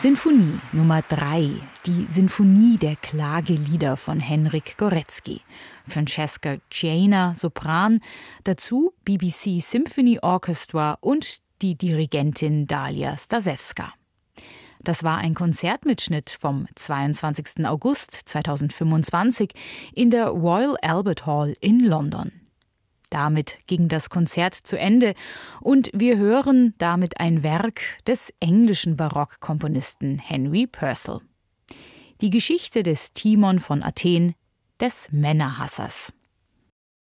Sinfonie Nummer 3, die Sinfonie der Klagelieder von Henryk Górecki. Francesca Chiena, Sopran, dazu BBC Symphony Orchestra und die Dirigentin Dalia Stasewska. Das war ein Konzertmitschnitt vom 22. August 2025 in der Royal Albert Hall in London. Damit ging das Konzert zu Ende und wir hören damit ein Werk des englischen Barockkomponisten Henry Purcell. Die Geschichte des Timon von Athen, des Männerhassers.